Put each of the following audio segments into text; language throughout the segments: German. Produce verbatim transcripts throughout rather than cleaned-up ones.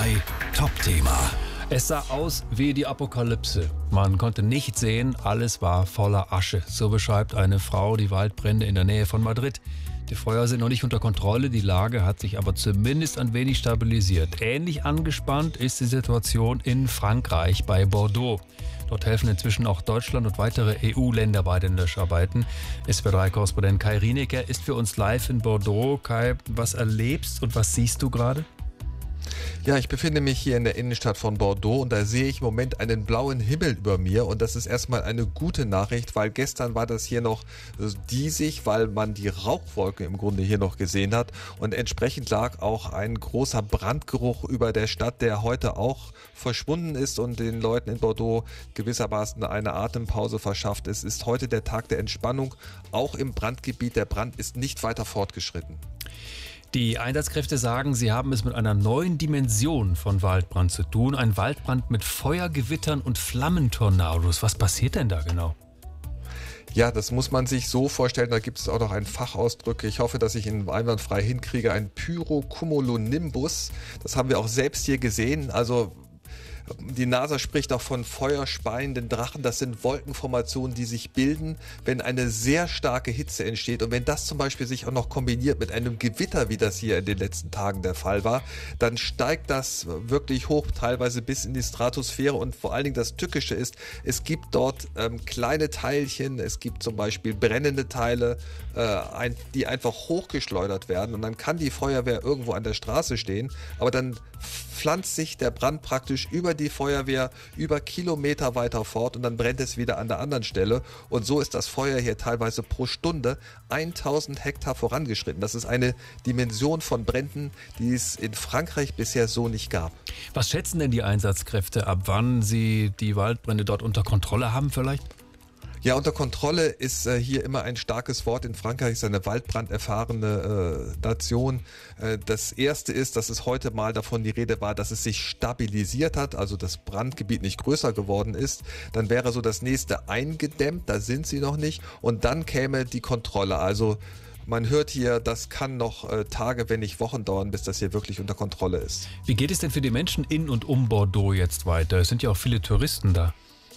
drei Top-Thema. Es sah aus wie die Apokalypse. Man konnte nicht sehen, alles war voller Asche. So beschreibt eine Frau die Waldbrände in der Nähe von Madrid. Die Feuer sind noch nicht unter Kontrolle, die Lage hat sich aber zumindest ein wenig stabilisiert. Ähnlich angespannt ist die Situation in Frankreich bei Bordeaux. Dort helfen inzwischen auch Deutschland und weitere E U-Länder bei den Löscharbeiten. S W R drei-Korrespondent Kai Rineker ist für uns live in Bordeaux. Kai, was erlebst und was siehst du gerade? Ja, ich befinde mich hier in der Innenstadt von Bordeaux und da sehe ich im Moment einen blauen Himmel über mir und das ist erstmal eine gute Nachricht, weil gestern war das hier noch diesig, weil man die Rauchwolken im Grunde hier noch gesehen hat und entsprechend lag auch ein großer Brandgeruch über der Stadt, der heute auch verschwunden ist und den Leuten in Bordeaux gewissermaßen eine Atempause verschafft. Es ist heute der Tag der Entspannung, auch im Brandgebiet. Der Brand ist nicht weiter fortgeschritten. Die Einsatzkräfte sagen, sie haben es mit einer neuen Dimension von Waldbrand zu tun. Ein Waldbrand mit Feuergewittern und Flammentornados. Was passiert denn da genau? Ja, das muss man sich so vorstellen, da gibt es auch noch einen Fachausdruck. Ich hoffe, dass ich ihn einwandfrei hinkriege. Ein Pyrocumulonimbus. Das haben wir auch selbst hier gesehen. Also die NASA spricht auch von feuerspeienden Drachen. Das sind Wolkenformationen, die sich bilden, wenn eine sehr starke Hitze entsteht. Und wenn das zum Beispiel sich auch noch kombiniert mit einem Gewitter, wie das hier in den letzten Tagen der Fall war, dann steigt das wirklich hoch, teilweise bis in die Stratosphäre. Und vor allen Dingen das Tückische ist, es gibt dort ähm, kleine Teilchen, es gibt zum Beispiel brennende Teile, äh, ein, die einfach hochgeschleudert werden. Und dann kann die Feuerwehr irgendwo an der Straße stehen, aber dann pflanzt sich der Brand praktisch über die Feuerwehr über Kilometer weiter fort und dann brennt es wieder an der anderen Stelle. Und so ist das Feuer hier teilweise pro Stunde tausend Hektar vorangeschritten. Das ist eine Dimension von Bränden, die es in Frankreich bisher so nicht gab. Was schätzen denn die Einsatzkräfte, ab wann sie die Waldbrände dort unter Kontrolle haben vielleicht? Ja, unter Kontrolle ist äh, hier immer ein starkes Wort. In Frankreich ist eine waldbranderfahrene äh, Nation. Äh, das erste ist, dass es heute mal davon die Rede war, dass es sich stabilisiert hat, also das Brandgebiet nicht größer geworden ist. Dann wäre so das nächste eingedämmt, da sind sie noch nicht. Und dann käme die Kontrolle, also man hört hier, das kann noch äh, Tage, wenn nicht Wochen dauern, bis das hier wirklich unter Kontrolle ist. Wie geht es denn für die Menschen in und um Bordeaux jetzt weiter? Es sind ja auch viele Touristen da.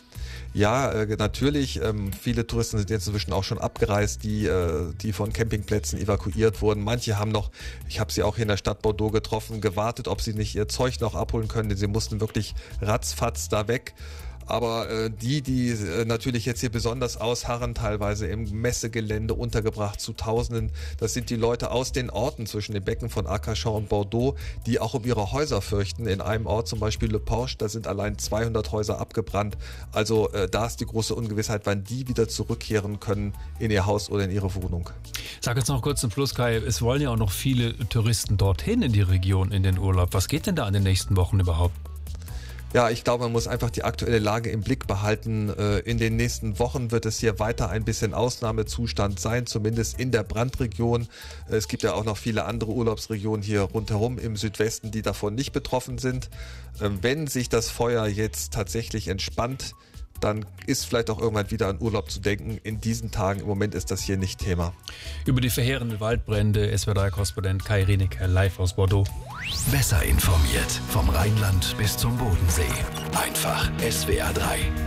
Ja, äh, natürlich. Ähm, viele Touristen sind jetzt inzwischen auch schon abgereist, die, äh, die von Campingplätzen evakuiert wurden. Manche haben noch, ich habe sie auch hier in der Stadt Bordeaux getroffen, gewartet, ob sie nicht ihr Zeug noch abholen können, denn sie mussten wirklich ratzfatz da weg. Aber äh, die, die äh, natürlich jetzt hier besonders ausharren, teilweise im Messegelände untergebracht zu Tausenden, das sind die Leute aus den Orten zwischen den Becken von Arcachon und Bordeaux, die auch um ihre Häuser fürchten. In einem Ort, zum Beispiel Le Porche, da sind allein zweihundert Häuser abgebrannt. Also äh, da ist die große Ungewissheit, wann die wieder zurückkehren können in ihr Haus oder in ihre Wohnung. Sag jetzt noch kurz zum Schluss, Kai, es wollen ja auch noch viele Touristen dorthin in die Region, in den Urlaub. Was geht denn da in den nächsten Wochen überhaupt? Ja, ich glaube, man muss einfach die aktuelle Lage im Blick behalten. In den nächsten Wochen wird es hier weiter ein bisschen Ausnahmezustand sein, zumindest in der Brandregion. Es gibt ja auch noch viele andere Urlaubsregionen hier rundherum im Südwesten, die davon nicht betroffen sind. Wenn sich das Feuer jetzt tatsächlich entspannt, dann ist vielleicht auch irgendwann wieder an Urlaub zu denken. In diesen Tagen, im Moment ist das hier nicht Thema. Über die verheerenden Waldbrände, S W R drei-Korrespondent Kai Rineker live aus Bordeaux. Besser informiert vom Rheinland bis zum Bodensee. Einfach S W R drei.